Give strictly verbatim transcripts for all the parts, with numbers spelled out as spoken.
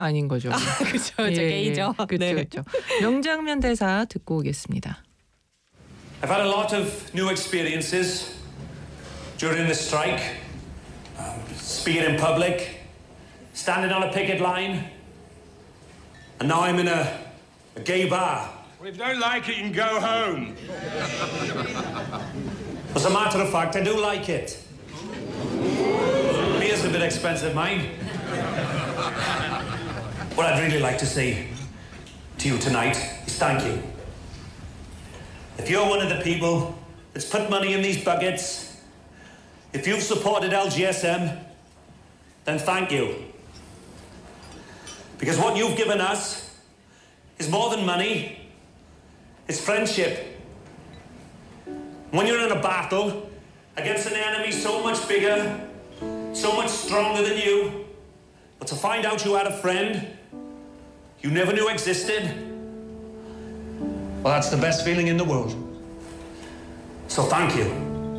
아닌 거죠. 아, 그렇죠. 저 예, 게이죠. 그렇죠, 네. 그렇죠. 명장면 대사 듣고 오겠습니다. I've had a lot of new experiences during the strike. Um, speaking in public, standing on a picket line, and now I'm in a, a gay bar. Well, if you don't like it, you can go home. As a matter of fact, I do like it. Beer's a bit expensive, mine. What I'd really like to say to you tonight is thank you. If you're one of the people that's put money in these buckets, if you've supported L G S M, then thank you. Because what you've given us is more than money, it's friendship. When you're in a battle against an enemy so much bigger, so much stronger than you, but to find out you had a friend you never knew existed, well, that's the best feeling in the world. So thank you.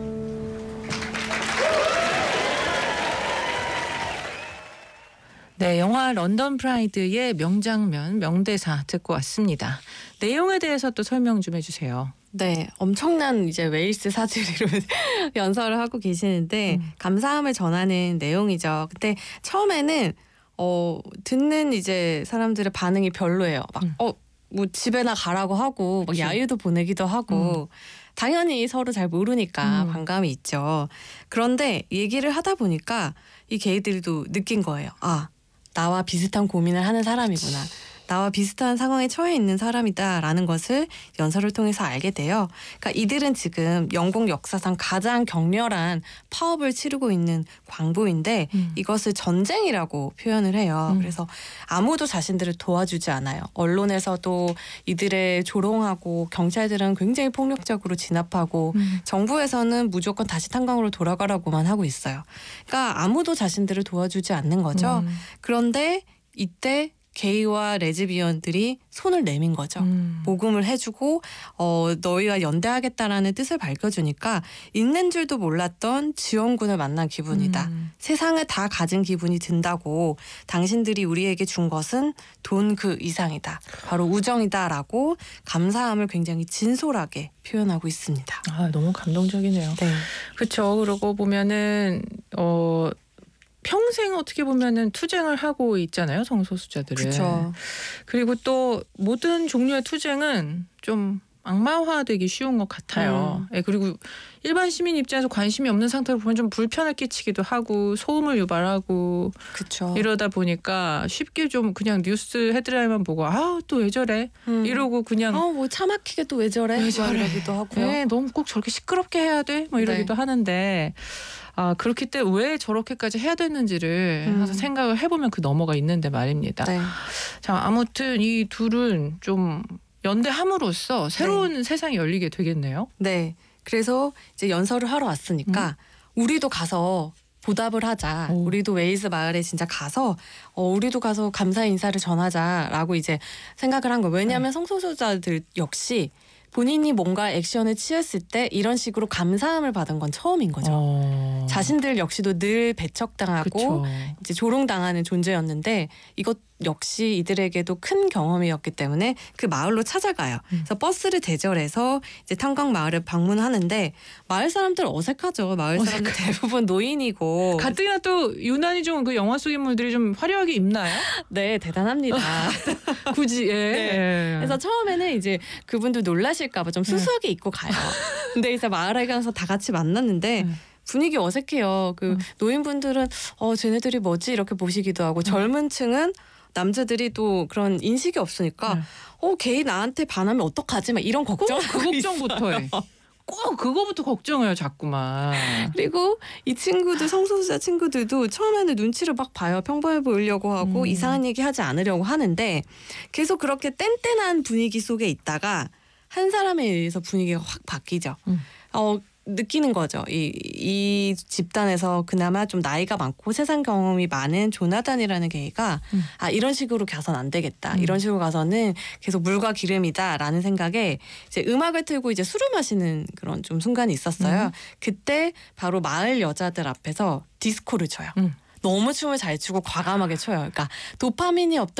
네, 영화 런던 프라이드의 명장면, 명대사 듣고 왔습니다. 내용에 대해서 또 설명 좀 해주세요. 네, 엄청난 이제 웨일스 사투리로 연설을 하고 계시는데 음. 감사함을 전하는 내용이죠. 근데 처음에는 어, 듣는 이제 사람들의 반응이 별로예요. 막 음. 어, 뭐 집에나 가라고 하고 막 야유도 보내기도 하고. 음. 당연히 서로 잘 모르니까 음. 반감이 있죠. 그런데 얘기를 하다 보니까 이 게이들도 느낀 거예요. 아, 나와 비슷한 고민을 하는 사람이구나. 나와 비슷한 상황에 처해 있는 사람이다라는 것을 연설을 통해서 알게 돼요. 그러니까 이들은 지금 영국 역사상 가장 격렬한 파업을 치르고 있는 광부인데 음. 이것을 전쟁이라고 표현을 해요. 음. 그래서 아무도 자신들을 도와주지 않아요. 언론에서도 이들의 조롱하고 경찰들은 굉장히 폭력적으로 진압하고 음. 정부에서는 무조건 다시 탄광으로 돌아가라고만 하고 있어요. 그러니까 아무도 자신들을 도와주지 않는 거죠. 음. 그런데 이때 게이와 레즈비언들이 손을 내민 거죠. 음. 모금을 해주고 어, 너희와 연대하겠다라는 뜻을 밝혀주니까 있는 줄도 몰랐던 지원군을 만난 기분이다. 음. 세상을 다 가진 기분이 든다고. 당신들이 우리에게 준 것은 돈 그 이상이다. 바로 우정이다라고 감사함을 굉장히 진솔하게 표현하고 있습니다. 아, 너무 감동적이네요. 네. 그렇죠. 그러고 보면은 어. 평생 어떻게 보면은 투쟁을 하고 있잖아요, 성소수자들은. 그렇죠. 그리고 또 모든 종류의 투쟁은 좀 악마화되기 쉬운 것 같아요. 음. 예, 그리고 일반 시민 입장에서 관심이 없는 상태로 보면 좀 불편을 끼치기도 하고 소음을 유발하고 그쵸. 이러다 보니까 쉽게 좀 그냥 뉴스 헤드라인만 보고 아, 또 왜 저래? 음. 이러고 그냥 어, 뭐 차 막히게 또 왜 저래? 왜 저래? 이러기도 하고요. 네, 너무 꼭 저렇게 시끄럽게 해야 돼? 뭐 이러기도 네. 하는데 아, 그렇기 때문에 왜 저렇게까지 해야 되는지를 음. 항상 생각을 해보면 그 너머가 있는데 말입니다. 네. 자, 아무튼 이 둘은 좀 연대함으로써 새로운 네. 세상이 열리게 되겠네요. 네. 그래서 이제 연설을 하러 왔으니까 음. 우리도 가서 보답을 하자. 오. 우리도 웨일스 마을에 진짜 가서 어, 우리도 가서 감사 인사를 전하자라고 이제 생각을 한 거예요. 왜냐하면 네. 성소수자들 역시 본인이 뭔가 액션을 취했을 때 이런 식으로 감사함을 받은 건 처음인 거죠. 어. 자신들 역시도 늘 배척당하고 그쵸. 이제 조롱당하는 존재였는데 이것 역시 이들에게도 큰 경험이었기 때문에 그 마을로 찾아가요. 음. 그래서 버스를 대절해서 이제 탄광 마을을 방문하는데 마을 사람들 어색하죠. 마을 사람들 어색해. 대부분 노인이고 가뜩이나 또 유난히 좀 그 영화 속 인물들이 좀 화려하게 입나요? 네, 대단합니다. 굳이 예. 네. 그래서 처음에는 이제 그분들 놀라실까봐 좀 수수하게 입고 가요. 근데 이제 마을에 가서 다 같이 만났는데. 음. 분위기 어색해요. 그 음. 노인분들은 어 쟤네들이 뭐지 이렇게 보시기도 하고 음. 젊은 층은 남자들이 또 그런 인식이 없으니까 음. 어 걔 나한테 반하면 어떡하지? 막 이런 걱정. 그 걱정부터 해. 꼭 그거부터 걱정해요, 자꾸만. 그리고 이 친구들 성소수자 친구들도 처음에는 눈치를 막 봐요. 평범해 보이려고 하고 음. 이상한 얘기 하지 않으려고 하는데 계속 그렇게 뗀뗀한 분위기 속에 있다가 한 사람에 의해서 분위기가 확 바뀌죠. 음. 어. 느끼는 거죠. 이, 이 집단에서 그나마 좀 나이가 많고 세상 경험이 많은 조나단이라는 게이가 음. 아 이런 식으로 가선 안 되겠다. 음. 이런 식으로 가서는 계속 물과 기름이다라는 생각에 이제 음악을 틀고 이제 술을 마시는 그런 좀 순간이 있었어요. 음. 그때 바로 마을 여자들 앞에서 디스코를 쳐요. 음. 너무 춤을 잘 추고 과감하게 춰요. 그러니까 도파민이 없던